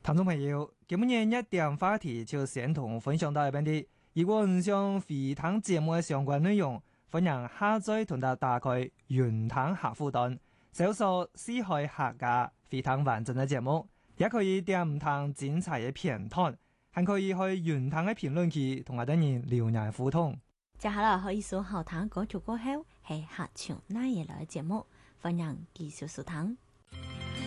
聽眾朋友，今日一點話題就先同分享到一邊啲。如果唔想回聽節目嘅相關內容，歡迎下載同大家打開雲聽客戶端，搜索四海客家回聽完整嘅節目，也可以點唔聽精彩嘅片段，還可以去雲聽嘅評論區同我哋人留言互動。 接下來可以數後聽歌曲過後，係客場那嘢來嘅節目，歡迎繼續收聽。